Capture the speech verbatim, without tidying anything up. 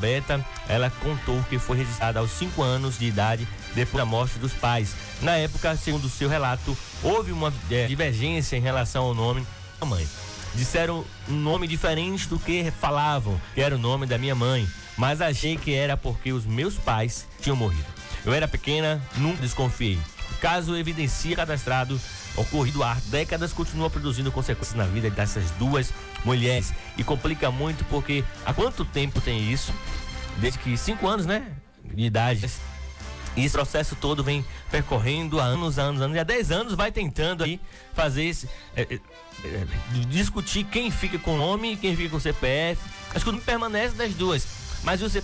analfabeta, ela contou que foi registrada aos cinco anos de idade depois da morte dos pais. Na época, segundo o seu relato, houve uma é, divergência em relação ao nome da mãe. Disseram um nome diferente do que falavam, que era o nome da minha mãe, mas achei que era porque os meus pais tinham morrido. Eu era pequena, nunca desconfiei. O caso evidencia cadastrado ocorrido há décadas, continua produzindo consequências na vida dessas duas mulheres e complica muito porque há quanto tempo tem isso? Desde que cinco anos, né? De idade. E esse processo todo vem percorrendo há anos, anos, anos. E há dez anos vai tentando aí fazer esse. É, é, é, discutir quem fica com o nome e quem fica com o C P F. Acho que não permanece das duas. Mas o C P F